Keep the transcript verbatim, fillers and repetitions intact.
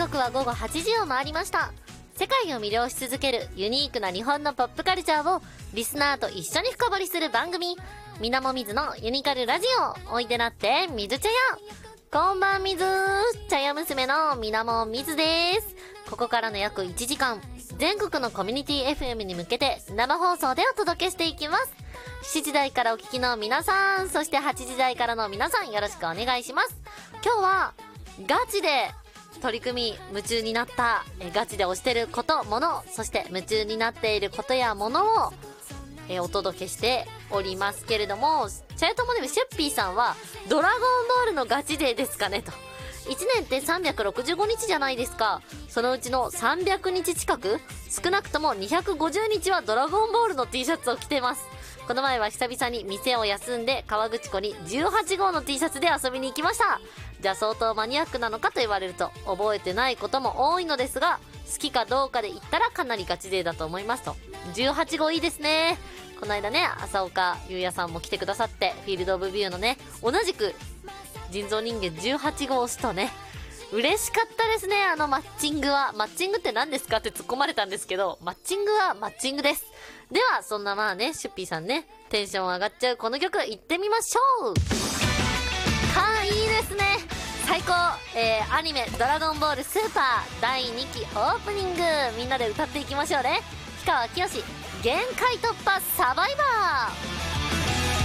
刻はごごはちじを回りました。世界を魅了し続けるユニークな日本のポップカルチャーをリスナーと一緒に深掘りする番組、みなもみずのユニカルラジオ。おいでなってみず茶屋。こんばんみずー、茶屋娘のみなもみずです。ここからの約いちじかん、全国のコミュニティ エフエム に向けて生放送でお届けしていきます。しちじ台からお聞きの皆さん、そしてはちじ台からの皆さん、よろしくお願いします。今日はガチで取り組み夢中になった、えガチで推してること、もの、そして夢中になっていることやものをえお届けしておりますけれども、チャヤトモネムシュッピーさんはドラゴンボールのガチデーですかねと。いちねんってさんびゃくろくじゅうごにちじゃないですか。そのうちのさんびゃくにち近く、少なくともにひゃくごじゅうにちはドラゴンボールの T シャツを着てます。この前は久々に店を休んで河口湖にじゅうはちごうの T シャツで遊びに行きました。じゃあ相当マニアックなのかと言われると覚えてないことも多いのですが、好きかどうかで言ったらかなりガチデーだと思いますと。じゅうはちごういいですね。この間ね、浅岡優也さんも来てくださって、フィールドオブビューのね、同じく人造人間じゅうはちごう推しとね、嬉しかったですね。あのマッチングは、マッチングって何ですかって突っ込まれたんですけど、マッチングはマッチングです。ではそんなまあね、シュッピーさんね、テンション上がっちゃうこの曲いってみましょう。はあ、いいですね、最高。えー、アニメドラゴンボールスーパーだいにきオープニング、みんなで歌っていきましょうね。氷川きよし、限界突破サバイバー。